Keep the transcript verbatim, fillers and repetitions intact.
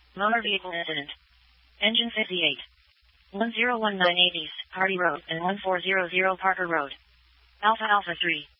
Motor vehicle incident. Engine fifty-eight. one zero one nine eight East, Hardy Road, and one four zero zero Parker Road. Alpha Alpha three.